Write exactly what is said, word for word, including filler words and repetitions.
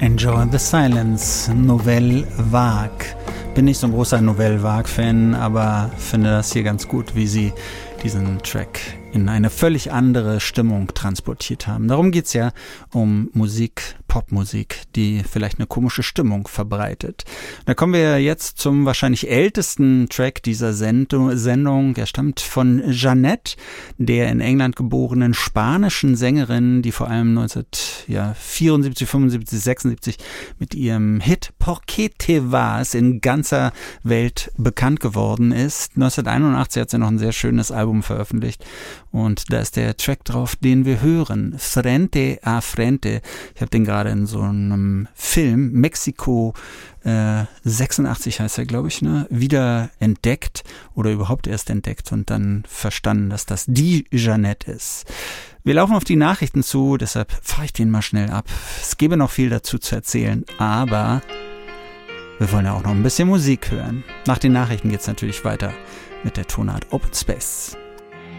Enjoy the Silence, Nouvelle Vague. Bin nicht so ein großer Nouvelle Vague-Fan, aber finde das hier ganz gut, wie sie diesen Track in eine völlig andere Stimmung transportiert haben. Darum geht's ja, um Musik, Popmusik, die vielleicht eine komische Stimmung verbreitet. Da kommen wir jetzt zum wahrscheinlich ältesten Track dieser Sendung. Er stammt von Jeanette, der in England geborenen spanischen Sängerin, die vor allem neunzehnhundertvierundsiebzig, fünfundsiebzig, sechsundsiebzig mit ihrem Hit Por qué te vas in ganzer Welt bekannt geworden ist. neunzehnhunderteinundachtzig hat sie noch ein sehr schönes Album veröffentlicht. Und da ist der Track drauf, den wir hören, Frente a Frente. Ich habe den gerade in so einem Film, Mexiko äh, sechsundachtzig heißt er, glaube ich, ne, wieder entdeckt oder überhaupt erst entdeckt und dann verstanden, dass das die Jeanette ist. Wir laufen auf die Nachrichten zu, deshalb fahre ich den mal schnell ab. Es gäbe noch viel dazu zu erzählen, aber wir wollen ja auch noch ein bisschen Musik hören. Nach den Nachrichten geht's natürlich weiter mit der Tonart Open Space.